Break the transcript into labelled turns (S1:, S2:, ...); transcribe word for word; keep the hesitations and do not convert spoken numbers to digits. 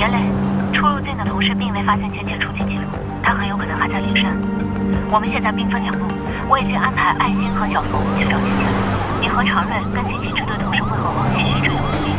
S1: 人类，出入境的同事并未发现前且出境记录，他很有可能还在凌山。我们现在兵分两路，我已经安排爱心和小松去找前前。你和常瑞跟刑警支队同事会合后，继续追踪。